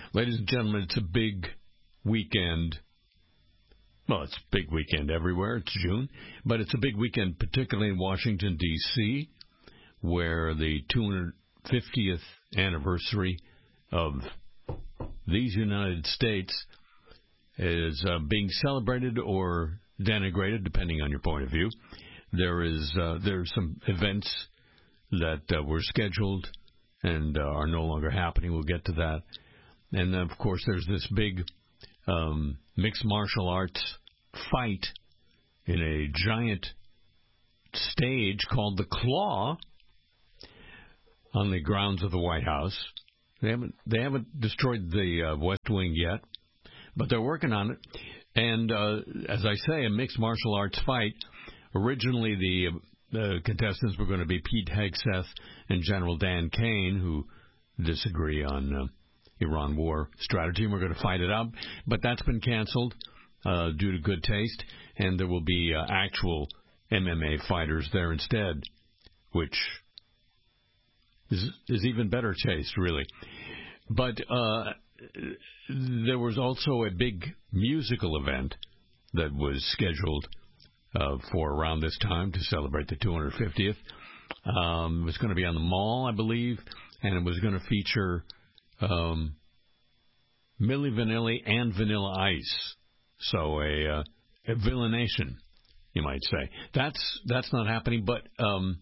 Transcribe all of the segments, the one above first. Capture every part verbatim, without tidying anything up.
Ladies and gentlemen, it's a big weekend. Well, it's a big weekend everywhere. It's June. But it's a big weekend, particularly in Washington, D C, where the two hundred fiftieth anniversary of these United States is uh, being celebrated or denigrated, depending on your point of view. There is uh, there are some events that uh, were scheduled and uh, are no longer happening. We'll get to that. And, of course, there's this big um, mixed martial arts fight in a giant stage called the Claw on the grounds of the White House. They haven't they haven't destroyed the uh, West Wing yet, but they're working on it. And, uh, as I say, a mixed martial arts fight. Originally, the the contestants were going to be Pete Hegseth and General Dan Kane, who disagree on uh, Iran war strategy, and we're going to fight it out. But that's been canceled uh, due to good taste, and there will be uh, actual M M A fighters there instead, which is, is even better taste, really. But uh, there was also a big musical event that was scheduled Uh, for around this time to celebrate the two hundred fiftieth. Um, it was going to be on the Mall, I believe, and it was going to feature um, Milli Vanilli and Vanilla Ice. So a, uh, a villaination, you might say. That's that's not happening, but um,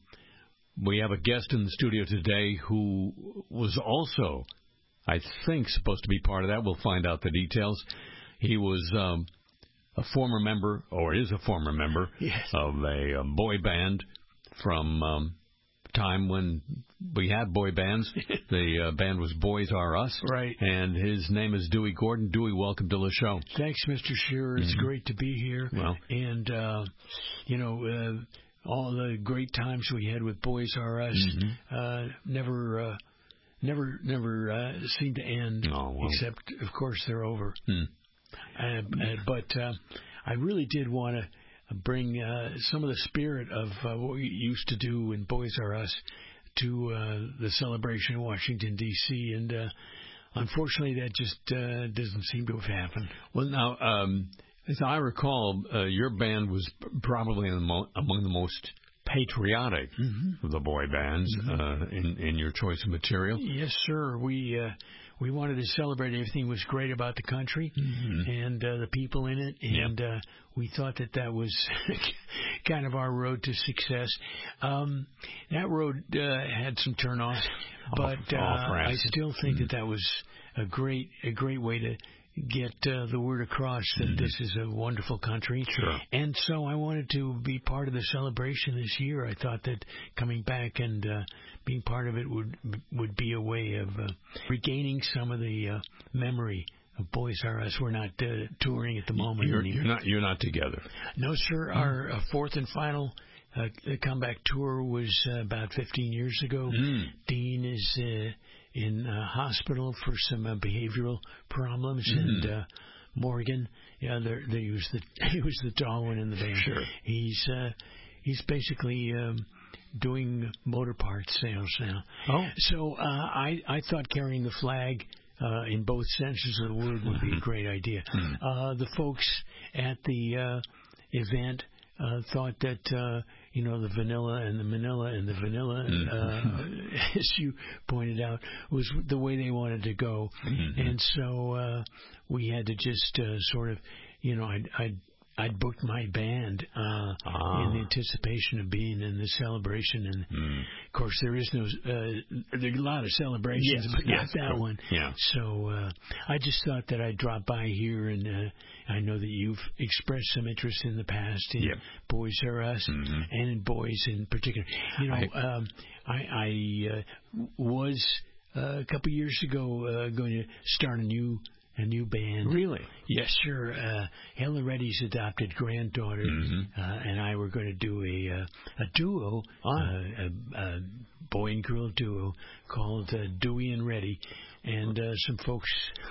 we have a guest in the studio today who was also, I think, supposed to be part of that. We'll find out the details. He was Um, a former member, or is a former member, yes, of a, a boy band from um, time when we had boy bands. The uh, band was Boys R Us. Right. And his name is Dewey Gordon. Dewey, welcome to the show. Thanks, Mister Shearer. It's mm-hmm. great to be here. Well. And, uh, you know, uh, all the great times we had with Boys R Us mm-hmm. uh, never... Uh, Never, never uh, seem to end, oh, well. except, of course, they're over. Hmm. Uh, uh, but uh, I really did want to bring uh, some of the spirit of uh, what we used to do in Boys R Us to uh, the celebration in Washington, D C, and uh, unfortunately that just uh, doesn't seem to have happened. Well, now, um, as I recall, uh, your band was probably the mo- among the most patriotic mm-hmm. of the boy bands mm-hmm. uh, in, in your choice of material. Yes, sir. We... Uh, We wanted to celebrate everything was great about the country mm-hmm. and uh, the people in it, and yep. uh, we thought that that was kind of our road to success. Um, that road uh, had some turnoffs, but oh, oh, uh, I still think mm-hmm. that that was a great, a great way to get uh, the word across that mm-hmm. this is a wonderful country. Sure. And so I wanted to be part of the celebration this year. I thought that coming back and uh, being part of it would would be a way of uh, regaining some of the uh, memory of Boys R Us. We're not uh, touring at the moment. You're, you're not. You're not together. No, sir. Mm. Our uh, fourth and final uh, comeback tour was uh, about fifteen years ago. Mm. Dean is uh, in uh, hospital for some uh, behavioral problems, mm. and uh, Morgan, yeah, he was the he was the tall one in the band. Sure. He's uh, he's basically um, doing motor parts sales now. Oh, so uh, I I thought carrying the flag uh, in both senses of the word would be a great idea. Mm. Uh, the folks at the uh, event uh, thought that uh, you know the vanilla and the manila and the vanilla, mm. uh, as you pointed out, was the way they wanted to go, mm-hmm. and so uh, we had to just uh, sort of, you know, I'd, I'd I'd booked my band uh, ah. in anticipation of being in the celebration, and mm. of course there is no uh, there's a lot of celebrations, yes, but yes, not that one. Yeah. So uh, I just thought that I'd drop by here, and uh, I know that you've expressed some interest in the past in yep. Boys R Us mm-hmm. and in boys in particular. You know, I um, I, I uh, was uh, a couple years ago uh, going to start a new. A new band. Really? Yes, sir. Uh, Helen Reddy's adopted granddaughter mm-hmm. uh, and I were going to do a uh, a duo, ah. uh, a, a boy and girl duo called uh, Dewey and Reddy. And uh, some folks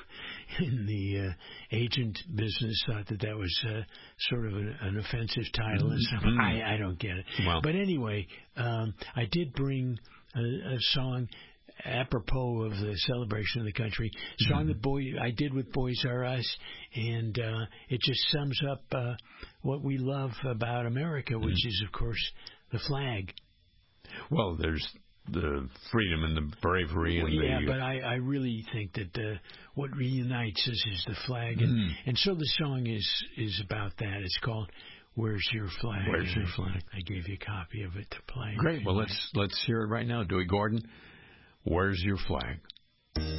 in the uh, agent business thought that that was uh, sort of an, an offensive title. And stuff. Mm-hmm. I, I don't get it. Wow. But anyway, um, I did bring a, a song apropos of the celebration of the country. Song Mm-hmm. that boy I did with Boys R Us, and uh, it just sums up uh, what we love about America, which Mm-hmm. is, of course, the flag. Well, there's the freedom and the bravery and Well, yeah, the... but I, I really think that uh, what reunites us is the flag, and, Mm. and so the song is is about that. It's called "Where's Your Flag?" Where's and Your I, Flag? I gave you a copy of it to play. Great. Well, let's let's hear it right now. Dewey Gordon, Where's Your Flag?